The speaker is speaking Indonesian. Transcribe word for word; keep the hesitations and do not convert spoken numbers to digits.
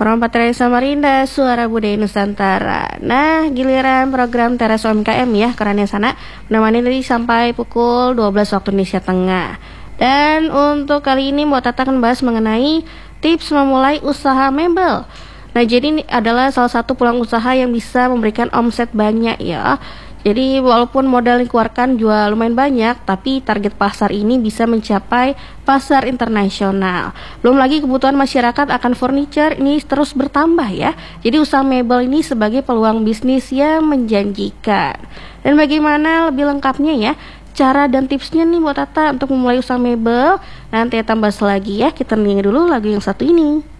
Perempatan Samarinda, Suara Budaya Nusantara. Nah, giliran program Teras U M K M ya, karena sana menemani tadi sampai pukul dua belas waktu Indonesia Tengah. Dan untuk kali ini Mbak Tata akan bahas mengenai tips memulai usaha mebel. Nah, jadi ini adalah salah satu peluang usaha yang bisa memberikan omset banyak ya. Jadi walaupun modal yang dikeluarkan jual lumayan banyak, tapi target pasar ini bisa mencapai pasar internasional. Belum lagi kebutuhan masyarakat akan furniture ini terus bertambah ya. Jadi usaha mebel ini sebagai peluang bisnis yang menjanjikan. Dan bagaimana lebih lengkapnya ya, cara dan tipsnya nih buat Tata untuk memulai usaha mebel, nanti tambah lagi ya. Kita dengerin dulu lagu yang satu ini.